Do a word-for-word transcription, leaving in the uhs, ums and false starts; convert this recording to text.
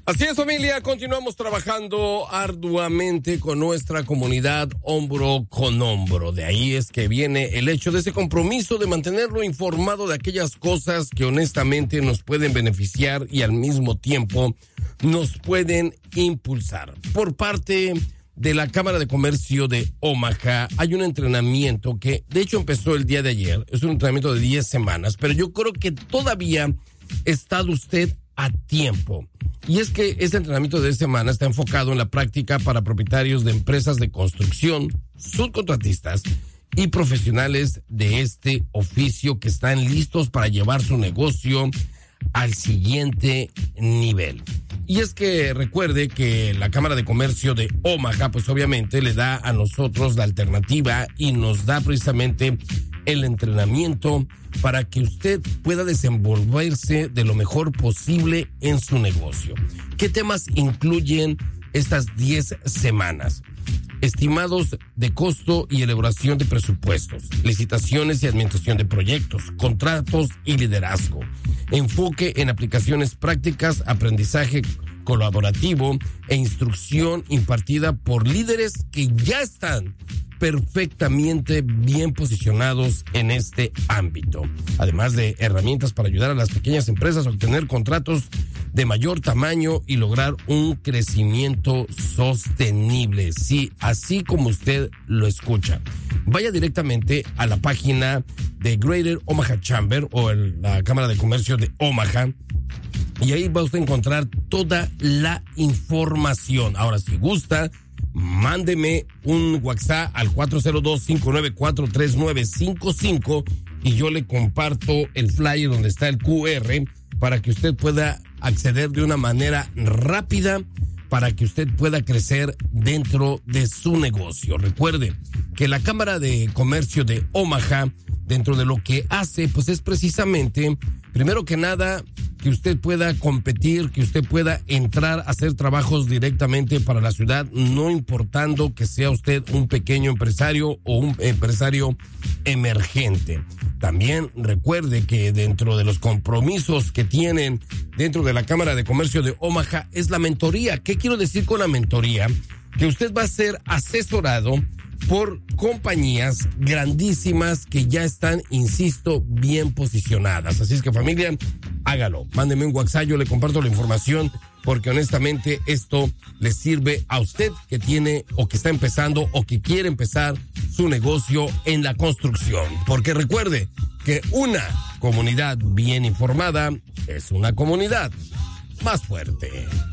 Así es, familia, continuamos trabajando arduamente con nuestra comunidad hombro con hombro. De ahí es que viene el hecho de ese compromiso de mantenerlo informado de aquellas cosas que honestamente nos pueden beneficiar y al mismo tiempo nos pueden impulsar. Por parte de la Cámara de Comercio de Omaha hay un entrenamiento que de hecho empezó el día de ayer. Es un entrenamiento de diez semanas, pero yo creo que todavía está usted a tiempo. Y es que este entrenamiento de diez semanas está enfocado en la práctica para propietarios de empresas de construcción, subcontratistas y profesionales de este oficio que están listos para llevar su negocio al siguiente nivel. Y es que recuerde que la Cámara de Comercio de Omaha, pues obviamente le da a nosotros la alternativa y nos da precisamente el entrenamiento para que usted pueda desenvolverse de lo mejor posible en su negocio. ¿Qué temas incluyen estas diez semanas? Estimados de costo y elaboración de presupuestos, licitaciones y administración de proyectos, contratos y liderazgo, enfoque en aplicaciones prácticas, aprendizaje colaborativo e instrucción impartida por líderes que ya están perfectamente bien posicionados en este ámbito, además de herramientas para ayudar a las pequeñas empresas a obtener contratos de mayor tamaño y lograr un crecimiento sostenible. Sí, así como usted lo escucha. Vaya directamente a la página de Greater Omaha Chamber o el, la Cámara de Comercio de Omaha y ahí va usted a encontrar toda la información. Ahora, si gusta, mándeme un WhatsApp al cuatro cero dos, cinco nueve cuatro, tres nueve cinco cinco y yo le comparto el flyer donde está el Q R para que usted pueda acceder de una manera rápida para que usted pueda crecer dentro de su negocio. Recuerde que la Cámara de Comercio de Omaha, dentro de lo que hace, pues es precisamente, primero que nada, que usted pueda competir, que usted pueda entrar a hacer trabajos directamente para la ciudad, no importando que sea usted un pequeño empresario o un empresario emergente. También recuerde que dentro de los compromisos que tienen dentro de la Cámara de Comercio de Omaha es la mentoría. ¿Qué quiero decir con la mentoría? Que usted va a ser asesorado por compañías grandísimas que ya están, insisto, bien posicionadas. Así es que, familia, hágalo. Mándeme un WhatsApp, yo le comparto la información, porque honestamente esto le sirve a usted que tiene o que está empezando o que quiere empezar su negocio en la construcción. Porque recuerde que una comunidad bien informada es una comunidad más fuerte.